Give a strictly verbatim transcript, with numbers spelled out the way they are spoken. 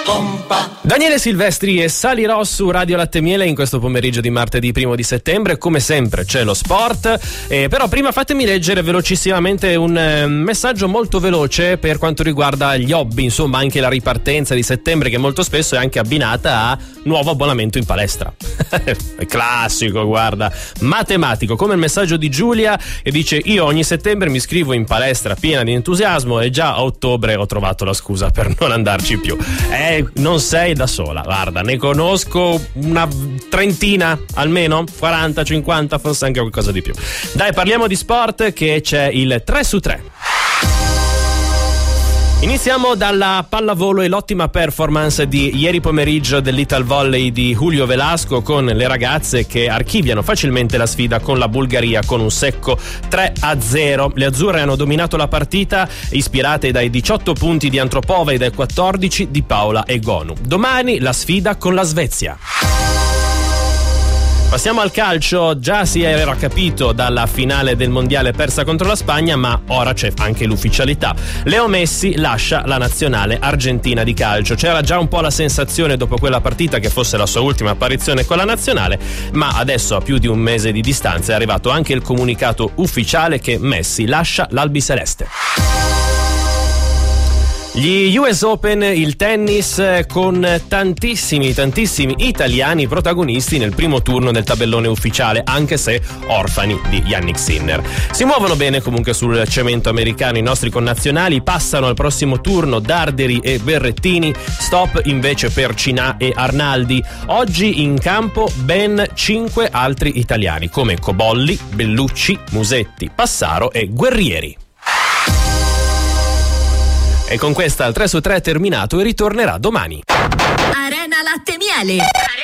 pompa. Daniele Silvestri e salirò su Radio Latte Miele in questo pomeriggio di martedì primo di settembre. Come sempre c'è lo sport, eh, però prima fatemi leggere velocissimamente un eh, messaggio molto veloce per quanto riguarda gli hobby, insomma anche la ripartenza di settembre, che molto spesso è anche abbinata a nuovo abbonamento in palestra. È classico, guarda, matematico, come il messaggio di Giulia che dice: io ogni settembre mi iscrivo in palestra piena di entusiasmo e già a ottobre ho trovato la scusa per non andarci più. Eh, non sei da sola, guarda, ne conosco una trentina almeno, quaranta, cinquanta, forse anche qualcosa di più. Dai, parliamo di sport, che c'è il tre su tre. Iniziamo dalla pallavolo e l'ottima performance di ieri pomeriggio dell'Ital Volley di Julio Velasco, con le ragazze che archiviano facilmente la sfida con la Bulgaria con un secco tre a zero. Le azzurre hanno dominato la partita, ispirate dai diciotto punti di Antropova e dai quattordici di Paola Egonu. Domani la sfida con la Svezia. Passiamo al calcio. Già si era capito dalla finale del mondiale persa contro la Spagna, ma ora c'è anche l'ufficialità. Leo Messi lascia la nazionale argentina di calcio. C'era già un po' la sensazione dopo quella partita che fosse la sua ultima apparizione con la nazionale, ma adesso, a più di un mese di distanza, è arrivato anche il comunicato ufficiale che Messi lascia l'albiceleste. Gli U S Open, il tennis, con tantissimi, tantissimi italiani protagonisti nel primo turno del tabellone ufficiale, anche se orfani di Jannik Sinner. Si muovono bene comunque sul cemento americano i nostri connazionali, passano al prossimo turno Darderi e Berrettini, stop invece per Cinà e Arnaldi. Oggi in campo ben cinque altri italiani, come Cobolli, Bellucci, Musetti, Passaro e Guerrieri. E con questa il tre su tre è terminato e ritornerà domani. Arena Latte Miele.